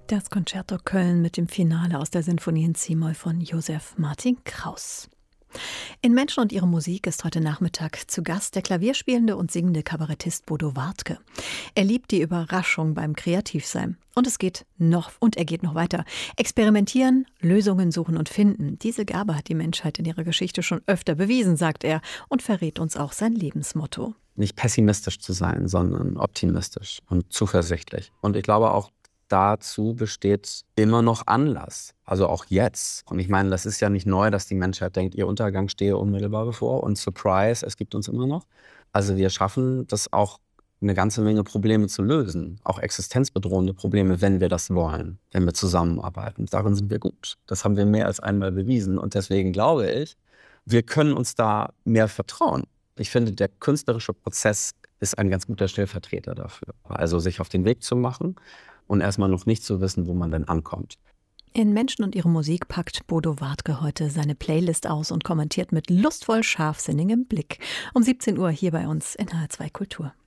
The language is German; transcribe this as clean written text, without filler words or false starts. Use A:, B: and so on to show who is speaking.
A: Das Concerto Köln mit dem Finale aus der Sinfonie in c-Moll von Josef Martin Kraus. In Menschen und ihre Musik ist heute Nachmittag zu Gast der klavierspielende und singende Kabarettist Bodo Wartke. Er liebt die Überraschung beim Kreativsein. Und er geht noch weiter. Experimentieren, Lösungen suchen und finden. Diese Gabe hat die Menschheit in ihrer Geschichte schon öfter bewiesen, sagt er, und verrät uns auch sein Lebensmotto.
B: Nicht pessimistisch zu sein, sondern optimistisch und zuversichtlich. Und ich glaube auch, dazu besteht immer noch Anlass, also auch jetzt. Und ich meine, das ist ja nicht neu, dass die Menschheit denkt, ihr Untergang stehe unmittelbar bevor. Und Surprise, es gibt uns immer noch. Also wir schaffen das auch, eine ganze Menge Probleme zu lösen. Auch existenzbedrohende Probleme, wenn wir das wollen, wenn wir zusammenarbeiten. Darin sind wir gut. Das haben wir mehr als einmal bewiesen. Und deswegen glaube ich, wir können uns da mehr vertrauen. Ich finde, der künstlerische Prozess ist ein ganz guter Stellvertreter dafür. Also sich auf den Weg zu machen und erstmal noch nicht zu wissen, wo man denn ankommt.
A: In Menschen und ihre Musik packt Bodo Wartke heute seine Playlist aus und kommentiert mit lustvoll scharfsinnigem Blick. Um 17 Uhr hier bei uns in HR2 Kultur.